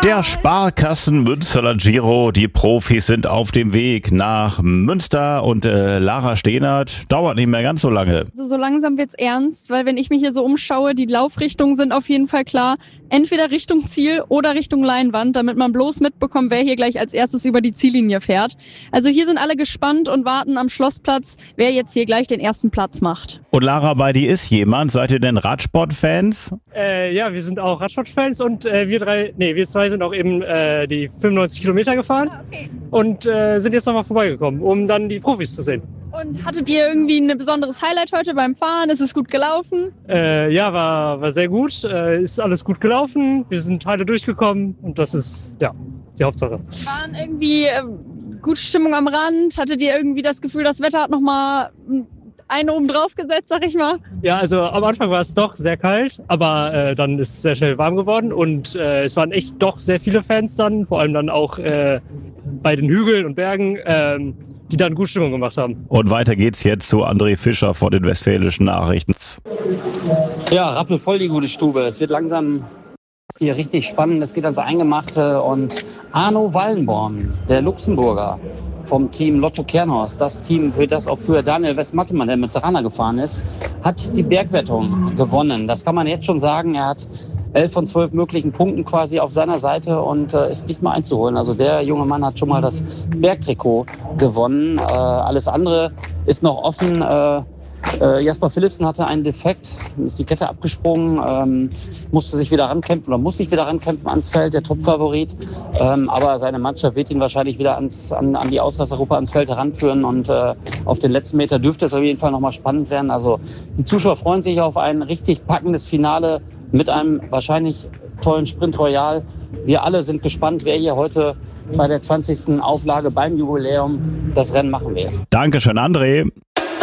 Der Sparkassen Münsterland Giro, die Profis sind auf dem Weg nach Münster und Lara Stehnert dauert nicht mehr ganz so lange. So langsam wird's ernst, weil wenn ich mich hier so umschaue, die Laufrichtungen sind auf jeden Fall klar. Entweder Richtung Ziel oder Richtung Leinwand, damit man bloß mitbekommt, wer hier gleich als erstes über die Ziellinie fährt. Also hier sind alle gespannt und warten am Schlossplatz, wer jetzt hier gleich den ersten Platz macht. Und Lara, bei dir ist jemand. Seid ihr denn Radsportfans? Ja, wir sind auch Radsportfans und wir zwei sind auch eben die 95 Kilometer gefahren und sind jetzt nochmal vorbeigekommen, um dann die Profis zu sehen. Und hattet ihr irgendwie ein besonderes Highlight heute beim Fahren? Ist es gut gelaufen? Ja, war sehr gut. Ist alles gut gelaufen. Wir sind Teile durchgekommen und das ist ja die Hauptsache. Waren irgendwie gute Stimmung am Rand? Hattet ihr irgendwie das Gefühl, das Wetter hat nochmal einen oben drauf gesetzt, sag ich mal? Ja, also am Anfang war es doch sehr kalt, aber dann ist es sehr schnell warm geworden und es waren echt doch sehr viele Fans dann, vor allem dann auch bei den Hügeln und Bergen, die dann gute Stimmung gemacht haben. Und weiter geht's jetzt zu André Fischer von den Westfälischen Nachrichten. Ja, rappelvoll die gute Stube. Es wird langsam hier richtig spannend. Es geht ans Eingemachte und Arno Wallenborn, der Luxemburger vom Team Lotto Kernhorst, das Team, für das auch früher Daniel Westmattemann, der mit Serrana gefahren ist, hat die Bergwertung gewonnen. Das kann man jetzt schon sagen. Er hat 11 von 12 möglichen Punkten quasi auf seiner Seite und ist nicht mehr einzuholen. Also der junge Mann hat schon mal das Bergtrikot gewonnen. Alles andere ist noch offen. Jasper Philipsen hatte einen Defekt, ist die Kette abgesprungen, muss sich wieder rankämpfen ans Feld, der Topfavorit. Aber seine Mannschaft wird ihn wahrscheinlich wieder an die Ausreißergruppe ans Feld heranführen und auf den letzten Meter dürfte es auf jeden Fall nochmal spannend werden. Also die Zuschauer freuen sich auf ein richtig packendes Finale mit einem wahrscheinlich tollen Sprint Royal. Wir alle sind gespannt, wer hier heute bei der 20. Auflage beim Jubiläum das Rennen machen wird. Dankeschön, André.